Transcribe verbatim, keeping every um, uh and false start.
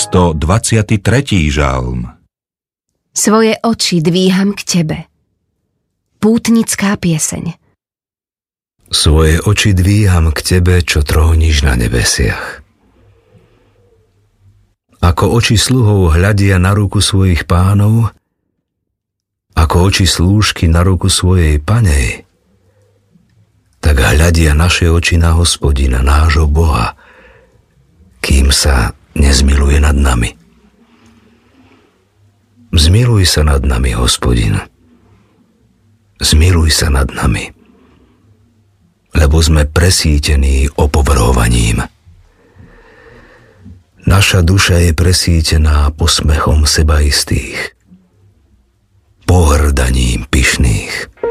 stodvadsiaty tretí žalm. Svoje oči dvíham k tebe. Pútnická pieseň. Svoje oči dvíham k tebe, čo tróniš na nebesiach. Ako oči sluhov hľadia na ruku svojich pánov, ako oči slúžky na ruku svojej panej, tak hľadia naše oči na Hospodina, nášho Boha, kým sa nezmiluje nad nami. Zmiluj sa nad nami, Hospodin. Zmiluj sa nad nami, lebo sme presýtení opovrhovaním. Naša duša je presýtená posmechom sebaistých, pohrdaním pyšných.